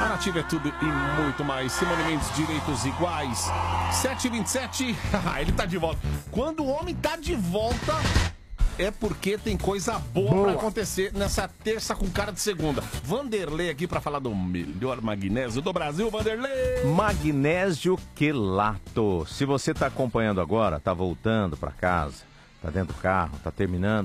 A Nativa é tudo e muito mais. Simone Mendes, direitos iguais. 7h27. Ele tá de volta. Quando o homem tá de volta, é porque tem coisa boa pra acontecer nessa terça com cara de segunda. Vanderlei aqui pra falar do melhor magnésio do Brasil. Vanderlei! Magnésio quelato. Se você tá acompanhando agora, tá voltando pra casa, tá dentro do carro, tá terminando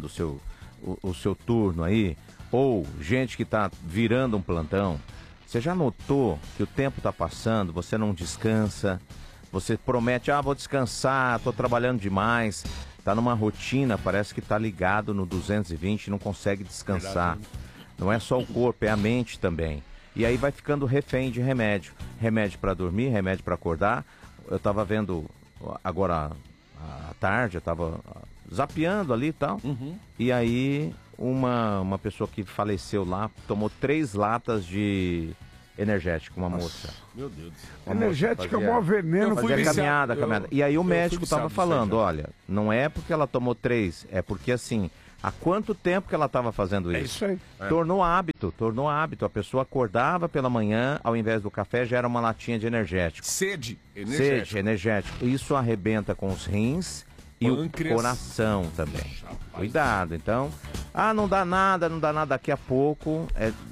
o seu turno aí, ou gente que tá virando um plantão, você já notou que o tempo tá passando, você não descansa, você promete, vou descansar, tô trabalhando demais, tá numa rotina, parece que tá ligado no 220, não consegue descansar. Verdade. Não é só o corpo, é a mente também. E aí vai ficando refém de remédio. Remédio para dormir, remédio para acordar. Eu tava vendo agora à tarde, eu tava zapeando ali e tal. E aí uma pessoa que faleceu lá tomou 3 latas de energético, uma moça. Meu Deus. Energético é o maior veneno. Fazia caminhada. E aí o médico tava falando, olha, não é porque ela tomou 3, é porque assim, há quanto tempo que ela estava fazendo isso? É isso aí. Tornou hábito. A pessoa acordava pela manhã, ao invés do café, já era uma latinha de energético. Sede energético. Isso arrebenta com os rins e o coração também. Cuidado, então. Não dá nada daqui a pouco.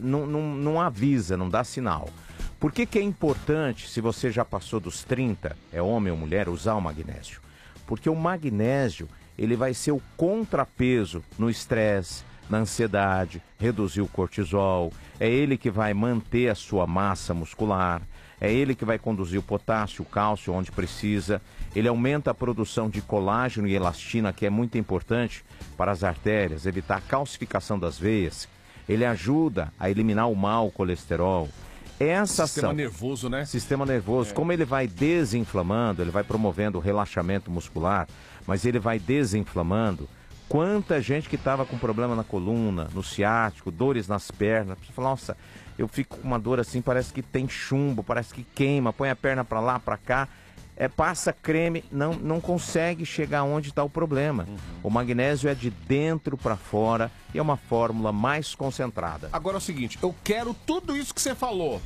Não avisa, não dá sinal. Por que é importante, se você já passou dos 30, é homem ou mulher, usar o magnésio? Porque o magnésio, ele vai ser o contrapeso no estresse, na ansiedade, reduzir o cortisol. É ele que vai manter a sua massa muscular. É ele que vai conduzir o potássio, o cálcio onde precisa. Ele aumenta a produção de colágeno e elastina, que é muito importante para as artérias, evitar a calcificação das veias. Ele ajuda a eliminar o mau colesterol. Sistema nervoso, né? Sistema nervoso. Como ele vai desinflamando, ele vai promovendo o relaxamento muscular, mas ele vai desinflamando. Quanta gente que estava com problema na coluna, no ciático, dores nas pernas. Você fala, nossa, eu fico com uma dor assim, parece que tem chumbo, parece que queima, põe a perna para lá, para cá. Passa creme, não consegue chegar onde está o problema. O magnésio é de dentro para fora e é uma fórmula mais concentrada. Agora é o seguinte, eu quero tudo isso que você falou,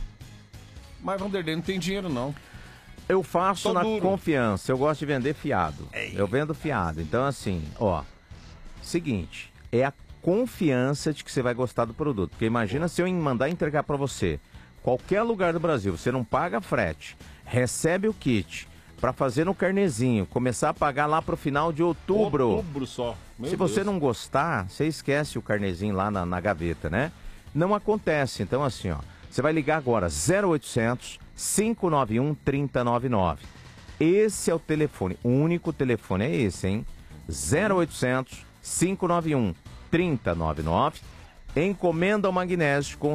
mas Vanderlei não tem dinheiro não. Eu faço na confiança, eu gosto de vender fiado. Eu vendo fiado, então assim, seguinte, é a confiança de que você vai gostar do produto. Porque imagina se eu mandar entregar para você, qualquer lugar do Brasil, você não paga frete, recebe o kit, para fazer no carnezinho, começar a pagar lá pro final de outubro. Outubro só. Se você não gostar, você esquece o carnezinho lá na gaveta, né? Não acontece. Então assim, você vai ligar agora, 0800 591 3099. Esse é o telefone, o único telefone é esse, hein? 0800 591 3099. Encomenda o magnésio com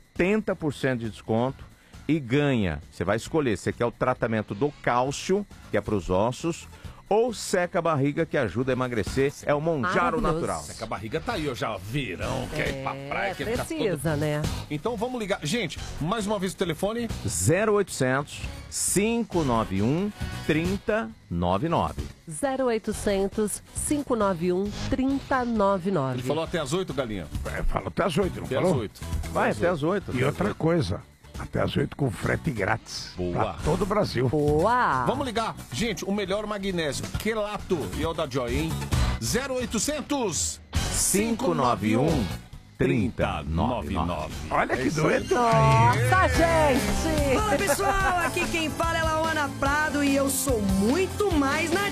70% de desconto. E ganha, você vai escolher, você quer o tratamento do cálcio, que é para os ossos, ou seca a barriga, que ajuda a emagrecer, é o Monjaro Natural. Seca a barriga tá aí, já verão, quer ir pra praia, quer ficar todo... né? Então vamos ligar. Gente, mais uma vez o telefone. 0800 591 3099. 0800 591 3099. Ele falou até as 8, Galinha? Falou até as 8, não até falou? As 8. Vai, até as 8. E outra coisa, até as 8 com frete grátis. Boa. Pra todo o Brasil. Boa. Vamos ligar. Gente, o melhor magnésio, quelato. E é o da Joy, hein? 0800 591 3099. Olha que doido. Nossa, gente. Fala, pessoal. Aqui quem fala é Laona Prado e eu sou muito mais nativa.